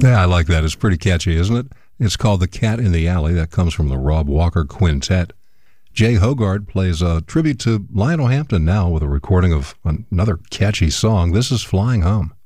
Yeah, I like that. It's pretty catchy, isn't it? It's called The Cat in the Alley. That comes from the Rob Walker Quintet. Jay Hogarth plays a tribute to Lionel Hampton now with a recording of another catchy song. This is Flying Home.